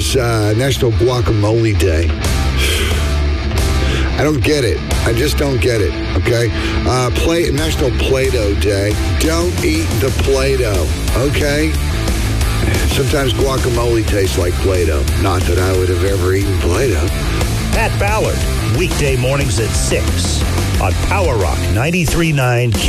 is National Guacamole Day. I don't get it. I just don't get it, okay? National Play-Doh Day. Don't eat the Play-Doh, okay? Sometimes guacamole tastes like Play-Doh. Not that I would have ever eaten Play-Doh. Pat Ballard, weekday mornings at 6 on Power Rock 93.9